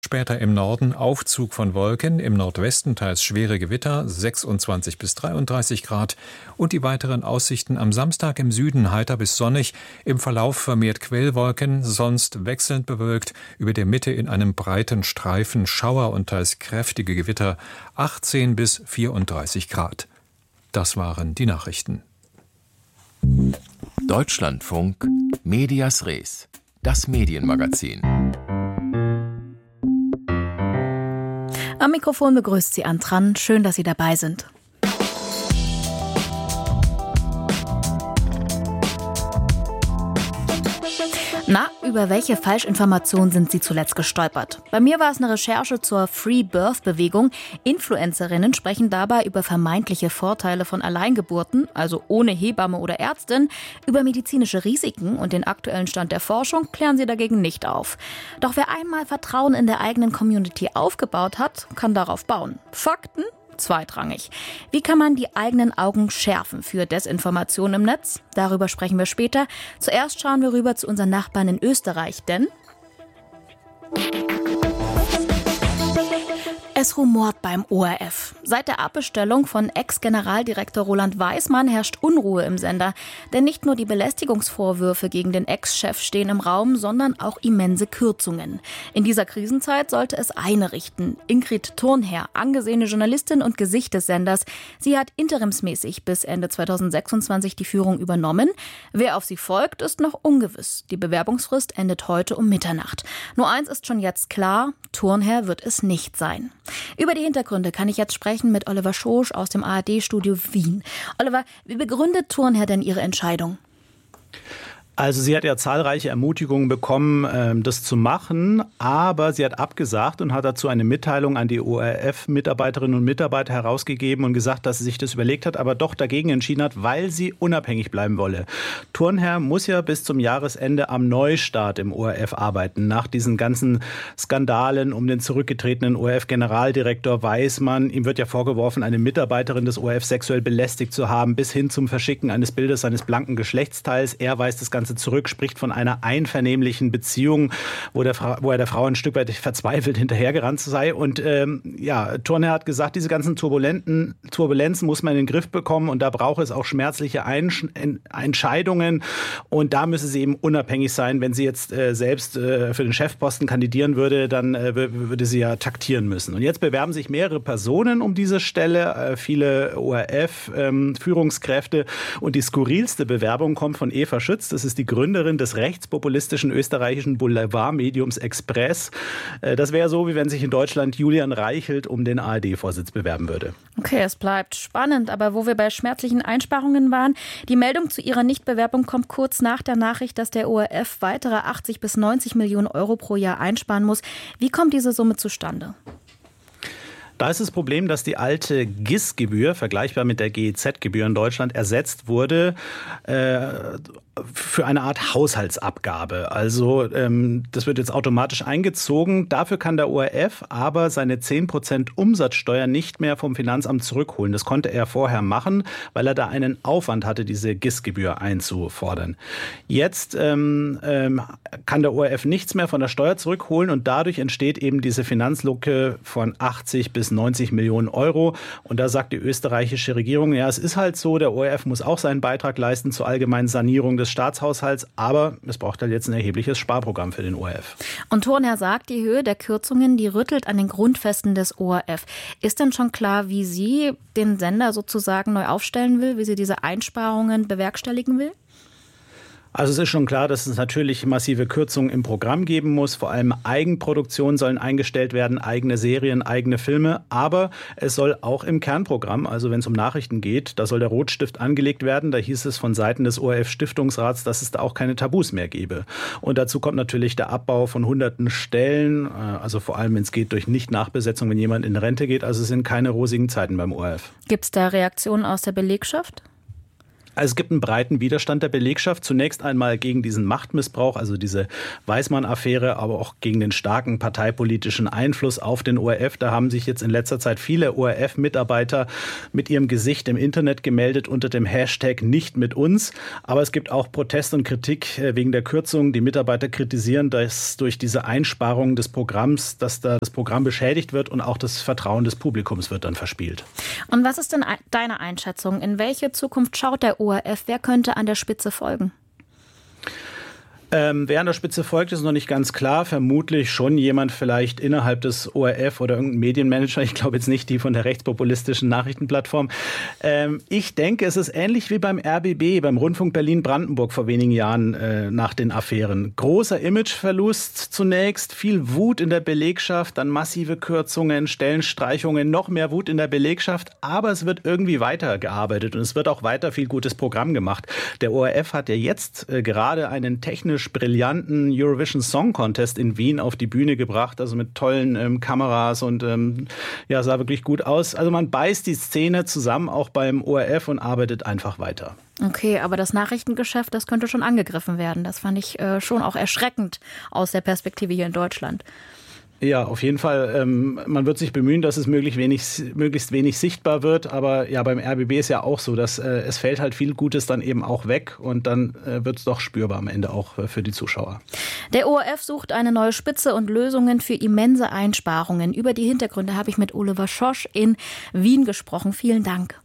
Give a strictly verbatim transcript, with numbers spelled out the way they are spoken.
Später im Norden Aufzug von Wolken, im Nordwesten teils schwere Gewitter, sechsundzwanzig bis dreiunddreißig Grad. Und die weiteren Aussichten: am Samstag im Süden heiter bis sonnig, im Verlauf vermehrt Quellwolken, sonst wechselnd bewölkt, über der Mitte in einem breiten Streifen Schauer und teils kräftige Gewitter, achtzehn bis vierunddreißig Grad. Das waren die Nachrichten. Deutschlandfunk Medias Res, das Medienmagazin. Am Mikrofon begrüßt Sie Antran. Schön, dass Sie dabei sind. Na, über welche Falschinformationen sind Sie zuletzt gestolpert? Bei mir war es eine Recherche zur Free-Birth-Bewegung. Influencerinnen sprechen dabei über vermeintliche Vorteile von Alleingeburten, also ohne Hebamme oder Ärztin. Über medizinische Risiken und den aktuellen Stand der Forschung klären sie dagegen nicht auf. Doch wer einmal Vertrauen in der eigenen Community aufgebaut hat, kann darauf bauen. Fakten? Zweitrangig. Wie kann man die eigenen Augen schärfen für Desinformation im Netz? Darüber sprechen wir später. Zuerst schauen wir rüber zu unseren Nachbarn in Österreich, denn es rumort beim O R F. Seit der Abbestellung von Ex-Generaldirektor Roland Weismann herrscht Unruhe im Sender. Denn nicht nur die Belästigungsvorwürfe gegen den Ex-Chef stehen im Raum, sondern auch immense Kürzungen. In dieser Krisenzeit sollte es eine richten. Ingrid Thurnherr, angesehene Journalistin und Gesicht des Senders. Sie hat interimsmäßig bis Ende zweitausendsechsundzwanzig die Führung übernommen. Wer auf sie folgt, ist noch ungewiss. Die Bewerbungsfrist endet heute um Mitternacht. Nur eins ist schon jetzt klar: Thurnherr wird es nicht sein. Über die Hintergründe kann ich jetzt sprechen mit Oliver Schosch aus dem A R D-Studio Wien. Oliver, wie begründet Thurnherr denn ihre Entscheidung? Also sie hat ja zahlreiche Ermutigungen bekommen, das zu machen, aber sie hat abgesagt und hat dazu eine Mitteilung an die O R F-Mitarbeiterinnen und Mitarbeiter herausgegeben und gesagt, dass sie sich das überlegt hat, aber doch dagegen entschieden hat, weil sie unabhängig bleiben wolle. Thurnherr muss ja bis zum Jahresende am Neustart im O R F arbeiten, nach diesen ganzen Skandalen um den zurückgetretenen O R F-Generaldirektor Weismann. Ihm wird ja vorgeworfen, eine Mitarbeiterin des O R F sexuell belästigt zu haben, bis hin zum Verschicken eines Bildes seines blanken Geschlechtsteils. Er weist das Ganze zurück, spricht von einer einvernehmlichen Beziehung, wo, der Fra- wo er der Frau ein Stück weit verzweifelt hinterhergerannt sei. Und ähm, ja, Thurnherr hat gesagt, diese ganzen turbulenten Turbulenzen muss man in den Griff bekommen und da braucht es auch schmerzliche Einsch- Entscheidungen und da müsse sie eben unabhängig sein. Wenn sie jetzt äh, selbst äh, für den Chefposten kandidieren würde, dann äh, w- würde sie ja taktieren müssen. Und jetzt bewerben sich mehrere Personen um diese Stelle, äh, viele O R F-Führungskräfte ähm, und die skurrilste Bewerbung kommt von Eva Schütz. Das ist die Gründerin des rechtspopulistischen österreichischen Boulevardmediums Express. Das wäre so, wie wenn sich in Deutschland Julian Reichelt um den A R D-Vorsitz bewerben würde. Okay, es bleibt spannend, aber wo wir bei schmerzlichen Einsparungen waren, die Meldung zu ihrer Nichtbewerbung kommt kurz nach der Nachricht, dass der O R F weitere achtzig bis neunzig Millionen Euro pro Jahr einsparen muss. Wie kommt diese Summe zustande? Da ist das Problem, dass die alte G I S-Gebühr, vergleichbar mit der G E Z-Gebühr in Deutschland, ersetzt wurde äh, für eine Art Haushaltsabgabe. Also ähm, das wird jetzt automatisch eingezogen. Dafür kann der O R F aber seine zehn Prozent Umsatzsteuer nicht mehr vom Finanzamt zurückholen. Das konnte er vorher machen, weil er da einen Aufwand hatte, diese G I S-Gebühr einzufordern. Jetzt ähm, ähm, kann der O R F nichts mehr von der Steuer zurückholen und dadurch entsteht eben diese Finanzlücke von achtzig bis neunzig Millionen Euro. Und da sagt die österreichische Regierung, ja, es ist halt so, der O R F muss auch seinen Beitrag leisten zur allgemeinen Sanierung des Staatshaushalts, aber es braucht halt jetzt ein erhebliches Sparprogramm für den O R F. Und Thurnherr sagt, die Höhe der Kürzungen, die rüttelt an den Grundfesten des O R F. Ist denn schon klar, wie sie den Sender sozusagen neu aufstellen will, wie sie diese Einsparungen bewerkstelligen will? Also es ist schon klar, dass es natürlich massive Kürzungen im Programm geben muss. Vor allem Eigenproduktionen sollen eingestellt werden, eigene Serien, eigene Filme. Aber es soll auch im Kernprogramm, also wenn es um Nachrichten geht, da soll der Rotstift angelegt werden. Da hieß es von Seiten des O R F-Stiftungsrats, dass es da auch keine Tabus mehr gebe. Und dazu kommt natürlich der Abbau von hunderten Stellen, also vor allem, wenn es geht, durch Nicht-Nachbesetzung, wenn jemand in Rente geht. Also es sind keine rosigen Zeiten beim O R F. Gibt es da Reaktionen aus der Belegschaft? Also es gibt einen breiten Widerstand der Belegschaft. Zunächst einmal gegen diesen Machtmissbrauch, also diese Weismann-Affäre, aber auch gegen den starken parteipolitischen Einfluss auf den O R F. Da haben sich jetzt in letzter Zeit viele O R F-Mitarbeiter mit ihrem Gesicht im Internet gemeldet unter dem Hashtag nicht mit uns. Aber es gibt auch Protest und Kritik wegen der Kürzung. Die Mitarbeiter kritisieren, dass durch diese Einsparung des Programms, dass da das Programm beschädigt wird und auch das Vertrauen des Publikums wird dann verspielt. Und was ist denn deine Einschätzung? In welche Zukunft schaut der O R F? Wer könnte an der Spitze folgen? Ähm, wer an der Spitze folgt, ist noch nicht ganz klar. Vermutlich schon jemand vielleicht innerhalb des O R F oder irgendein Medienmanager. Ich glaube jetzt nicht die von der rechtspopulistischen Nachrichtenplattform. Ähm, ich denke, es ist ähnlich wie beim R B B, beim Rundfunk Berlin-Brandenburg vor wenigen Jahren äh, nach den Affären. Großer Imageverlust zunächst, viel Wut in der Belegschaft, dann massive Kürzungen, Stellenstreichungen, noch mehr Wut in der Belegschaft. Aber es wird irgendwie weitergearbeitet und es wird auch weiter viel gutes Programm gemacht. Der O R F hat ja jetzt äh, gerade einen technisch brillanten Eurovision Song Contest in Wien auf die Bühne gebracht, also mit tollen ähm, Kameras und ähm, ja, sah wirklich gut aus. Also man beißt die Szene zusammen, auch beim O R F, und arbeitet einfach weiter. Okay, aber das Nachrichtengeschäft, das könnte schon angegriffen werden. Das fand ich äh, schon auch erschreckend aus der Perspektive hier in Deutschland. Ja, auf jeden Fall. Ähm, man wird sich bemühen, dass es möglichst wenig, möglichst wenig sichtbar wird. Aber ja, beim R B B ist ja auch so, dass äh, es fällt halt viel Gutes dann eben auch weg und dann äh, wird es doch spürbar am Ende auch äh, für die Zuschauer. Der O R F sucht eine neue Spitze und Lösungen für immense Einsparungen. Über die Hintergründe habe ich mit Oliver Schosch in Wien gesprochen. Vielen Dank.